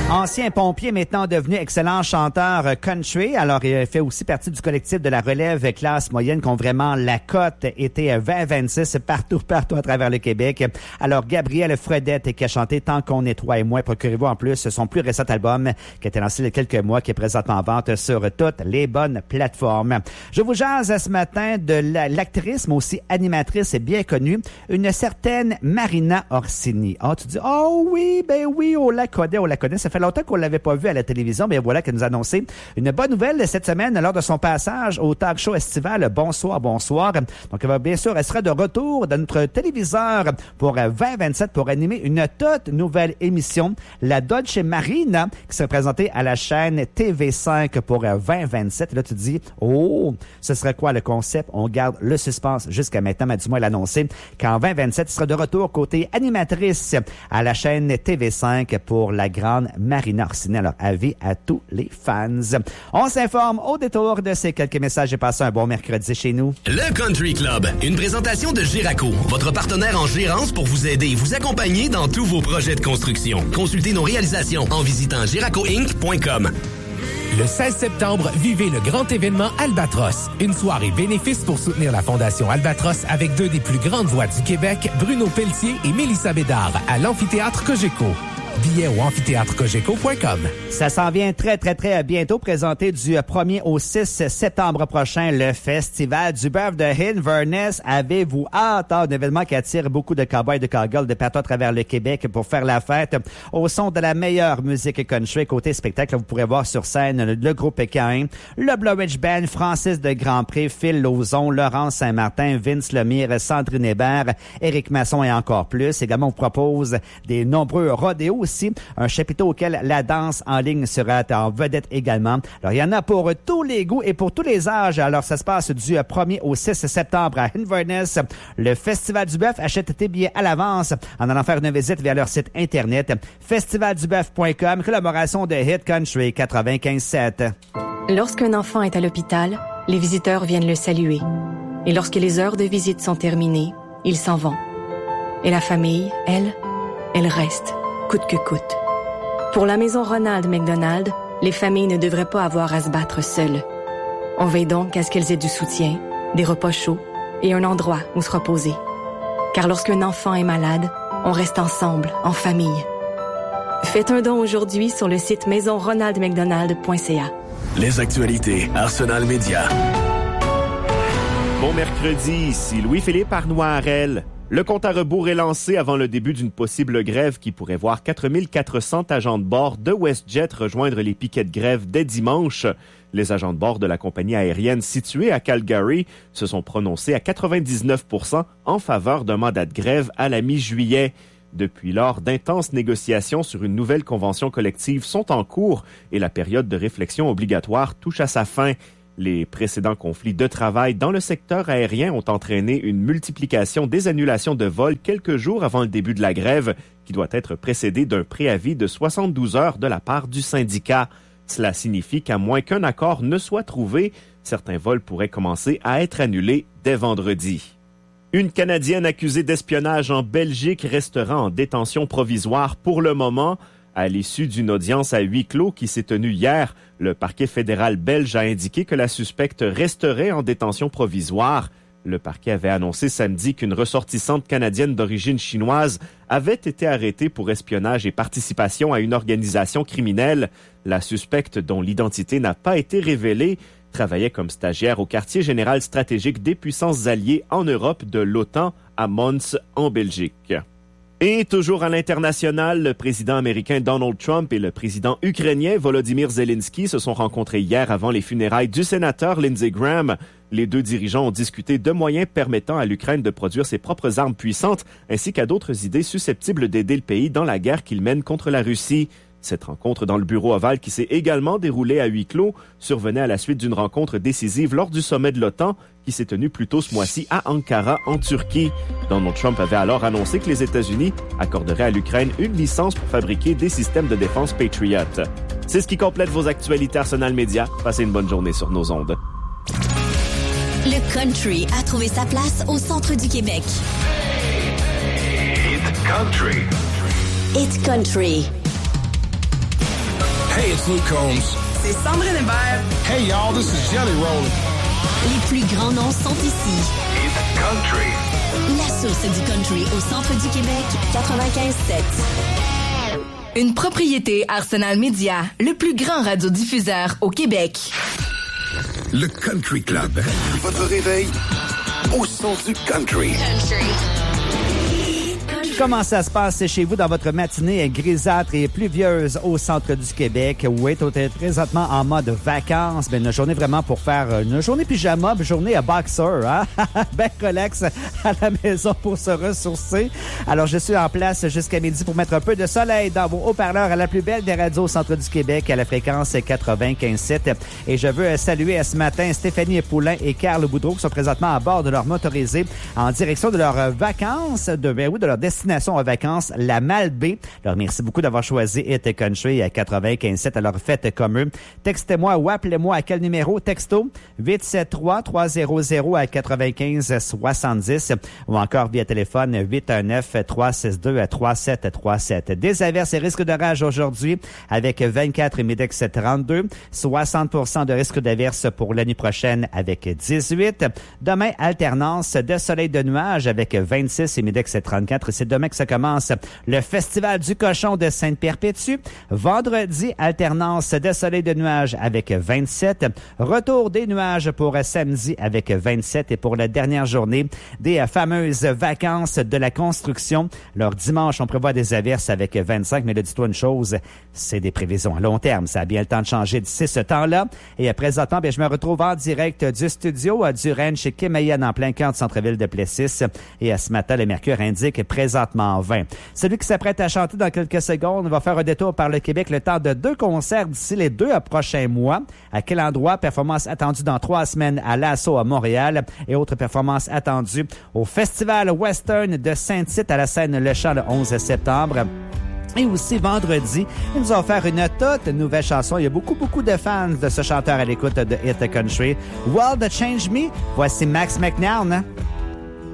Ancien pompier, maintenant devenu excellent chanteur country. Alors, il fait aussi partie du collectif de la relève classe moyenne qui ont vraiment la cote été 2026 partout à travers le Québec. Alors, Gabriel Fredette qui a chanté Tant qu'on est toi et moi. Procurez-vous en plus son plus récent album qui a été lancé il y a quelques mois, qui est présentement en vente sur toutes les bonnes plateformes. Je vous jase ce matin de l'actrice, mais aussi animatrice et bien connue, une certaine Marina Orsini. Ah, tu dis, oh oui, ben oui, on la connaît. Ça fait longtemps qu'on l'avait pas vue à la télévision, mais voilà qu'elle nous a annoncé une bonne nouvelle cette semaine lors de son passage au talk show estival Bonsoir. Donc, elle sera de retour dans notre téléviseur pour 2027 pour animer une toute nouvelle émission, la Dolce Marina, qui sera présentée à la chaîne TV5 pour 2027. Et là, tu te dis, oh, ce serait quoi le concept? On garde le suspense jusqu'à maintenant, mais du moins l'annoncer qu'en 2027, il sera de retour côté animatrice à la chaîne TV5 pour la grande Marina Orsini. Alors, avis à tous les fans. On s'informe au détour de ces quelques messages et passez un bon mercredi chez nous. Le Country Club, une présentation de Giraco, votre partenaire en gérance pour vous aider et vous accompagner dans tous vos projets de construction. Consultez nos réalisations en visitant giracoinc.com. Le 16 septembre, vivez le grand événement Albatros. Une soirée bénéfice pour soutenir la Fondation Albatros avec deux des plus grandes voix du Québec, Bruno Pelletier et Mélissa Bédard, à l'Amphithéâtre Cogeco. Billets au amphitheatrecogeco.com. Ça s'en vient très bientôt, présenté du 1er au 6 septembre prochain, le Festival du bœuf de Inverness. Avez-vous hâte? Un événement qui attire beaucoup de cowboys et de cowgirls de partout à travers le Québec pour faire la fête au son de la meilleure musique country. Côté spectacle, vous pourrez voir sur scène le groupe Caïn, le Blue Ridge Band, Francis de Grandpré, Phil Lauzon, Laurence Saint-Martin, Vince Lemire, Sandrine Hébert, Éric Masson et encore plus. Également, on vous propose des nombreux rodéos aussi, un chapiteau auquel la danse en ligne sera en vedette également. Alors, il y en a pour tous les goûts et pour tous les âges. Alors, ça se passe du 1er au 6 septembre à Inverness. Le Festival du Bœuf, achète tes billets à l'avance en allant faire une visite via leur site internet festivalduboeuf.com, collaboration de Hit Country 95.7. Lorsqu'un enfant est à l'hôpital, les visiteurs viennent le saluer. Et lorsque les heures de visite sont terminées, ils s'en vont. Et la famille, elle reste, coûte que coûte. Pour la maison Ronald McDonald, les familles ne devraient pas avoir à se battre seules. On veille donc à ce qu'elles aient du soutien, des repas chauds et un endroit où se reposer. Car lorsqu'un enfant est malade, on reste ensemble, en famille. Faites un don aujourd'hui sur le site maisonronaldmcdonald.ca. Les actualités Arsenal Média. Bon mercredi, ici Louis-Philippe Arnoirel. Le compte à rebours est lancé avant le début d'une possible grève qui pourrait voir 4400 agents de bord de WestJet rejoindre les piquets de grève dès dimanche. Les agents de bord de la compagnie aérienne située à Calgary se sont prononcés à 99% en faveur d'un mandat de grève à la mi-juillet. Depuis lors, d'intenses négociations sur une nouvelle convention collective sont en cours et la période de réflexion obligatoire touche à sa fin. Les précédents conflits de travail dans le secteur aérien ont entraîné une multiplication des annulations de vols quelques jours avant le début de la grève, qui doit être précédée d'un préavis de 72 heures de la part du syndicat. Cela signifie qu'à moins qu'un accord ne soit trouvé, certains vols pourraient commencer à être annulés dès vendredi. Une Canadienne accusée d'espionnage en Belgique restera en détention provisoire pour le moment. À l'issue d'une audience à huis clos qui s'est tenue hier, le parquet fédéral belge a indiqué que la suspecte resterait en détention provisoire. Le parquet avait annoncé samedi qu'une ressortissante canadienne d'origine chinoise avait été arrêtée pour espionnage et participation à une organisation criminelle. La suspecte, dont l'identité n'a pas été révélée, travaillait comme stagiaire au quartier général stratégique des puissances alliées en Europe de l'OTAN à Mons, en Belgique. Et toujours à l'international, le président américain Donald Trump et le président ukrainien Volodymyr Zelensky se sont rencontrés hier avant les funérailles du sénateur Lindsey Graham. Les deux dirigeants ont discuté de moyens permettant à l'Ukraine de produire ses propres armes puissantes, ainsi qu'à d'autres idées susceptibles d'aider le pays dans la guerre qu'il mène contre la Russie. Cette rencontre dans le bureau ovale, qui s'est également déroulée à huis clos, survenait à la suite d'une rencontre décisive lors du sommet de l'OTAN qui s'est tenu plus tôt ce mois-ci à Ankara, en Turquie. Donald Trump avait alors annoncé que les États-Unis accorderaient à l'Ukraine une licence pour fabriquer des systèmes de défense Patriot. C'est ce qui complète vos actualités Arsenal Média. Passez une bonne journée sur nos ondes. Le country a trouvé sa place au centre du Québec. It's country. It's country. Hey, it's Luke Combs. C'est Sandrine Hébert. Hey, y'all, this is Jelly Roll. Les plus grands noms sont ici. It's country. La source du country au centre du Québec, 95.7. Une propriété Arsenal Media, le plus grand radiodiffuseur au Québec. Le Country Club. Votre réveil au son du country. Comment ça se passe chez vous dans votre matinée grisâtre et pluvieuse au centre du Québec? Oui, tout est présentement en mode vacances, mais une journée vraiment pour faire une journée pyjama, une journée à boxer, hein? Ben relax à la maison pour se ressourcer. Alors, je suis en place jusqu'à midi pour mettre un peu de soleil dans vos haut-parleurs à la plus belle des radios au centre du Québec à la fréquence 95.7. Et je veux saluer ce matin Stéphanie Poulain et Carl Boudreau qui sont présentement à bord de leur motorisée en direction de leurs vacances, de leur destination en vacances, la Malbaie. Je leur remercie beaucoup d'avoir choisi Hit Country à 95.7. Alors faites comme eux. Textez-moi ou appelez-moi à quel numéro? Texto 873-300 à 95-70 ou encore via téléphone 819-362-3737. Des averses et risques d'orage aujourd'hui avec 24 et Midex 32. 60% de risque d'averse pour l'année prochaine avec 18. Demain, alternance de soleil de nuages avec 26 et Midex 34. C'est demain que ça commence le Festival du Cochon de Sainte-Perpétue. Vendredi, alternance de soleil de nuages avec 27. Retour des nuages pour samedi avec 27. Et pour la dernière journée, des fameuses vacances de la construction. Alors, dimanche, on prévoit des averses avec 25. Mais là, dis-toi une chose, c'est des prévisions à long terme. Ça a bien le temps de changer d'ici ce temps-là. Et présentement, je me retrouve en direct du studio du ranch chez Kémayen en plein cœur du centre-ville de Plessis. Et ce matin, le mercure indique présentement 20. Celui qui s'apprête à chanter dans quelques secondes va faire un détour par le Québec le temps de 2 concerts d'ici les 2 prochains mois. À quel endroit? Performance attendue dans 3 semaines à l'Assaut à Montréal et autres performances attendues au Festival Western de Saint-Tite à la scène Le Champ le 11 septembre. Et aussi vendredi, ils nous ont offert une toute nouvelle chanson. Il y a beaucoup de fans de ce chanteur à l'écoute de Hit Country. World Change Me. Voici Max McNown.